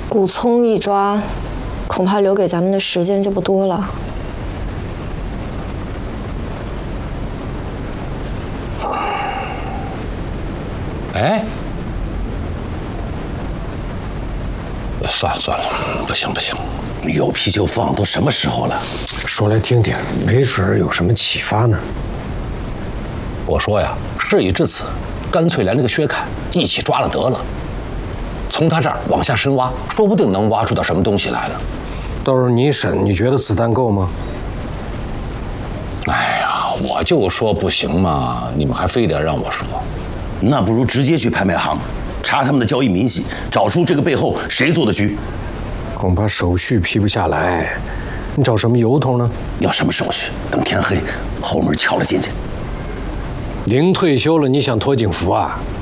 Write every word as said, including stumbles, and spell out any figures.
古葱一抓，恐怕留给咱们的时间就不多了。 哎，算了算了，不行不行，有啤酒放，都什么时候了？ 说来听听，没准有什么启发呢。 我说呀，事已至此，干脆连这个薛凯一起抓了得了。从他这儿往下深挖，说不定能挖出点什么东西来了。 到时候你审，你觉得子弹够吗？ 哎呀，我就说不行嘛，你们还非得让我说。 那不如直接去拍卖行，查他们的交易明细，找出这个背后谁做的局。 恐怕手续批不下来，你找什么由头呢？ 要什么手续？等天黑，后门敲了进去。 临退休了，你想脱警服啊？